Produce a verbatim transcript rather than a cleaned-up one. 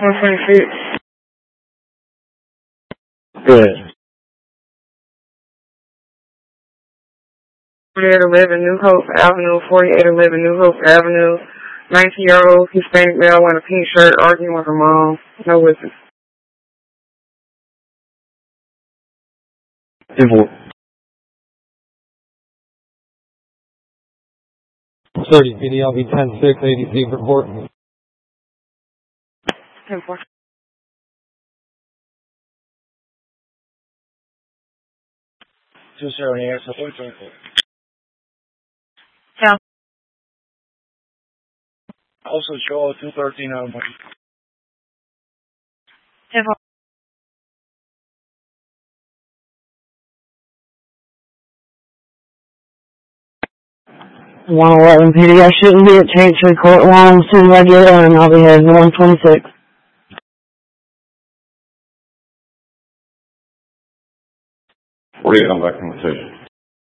one twenty-six. Good. forty-eight eleven New Hope Avenue, forty-eight eleven New Hope Avenue. nineteen-year-old Hispanic male in a pink shirt arguing with her mom. No witness. Divorce. thirty P D L B ten six eighty-C report. ten four. two seventy eight, so forty twenty-four. Yeah. Also show two thirteen out of one. ten four. one eleven P D, I shouldn't be at Chancery Court long. As soon as I get in, I'll be heading to one twenty-six. forty-eight, I'm back in the station.